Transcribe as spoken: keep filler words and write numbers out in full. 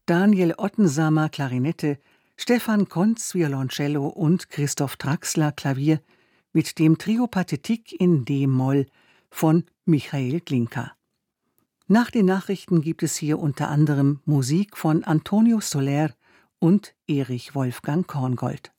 Daniel Ottensamer Klarinette, Stefan Kontz Violoncello und Christoph Traxler Klavier mit dem Trio Pathetique in d-Moll von Michael Glinka. Nach den Nachrichten gibt es hier unter anderem Musik von Antonio Soler und Erich Wolfgang Korngold.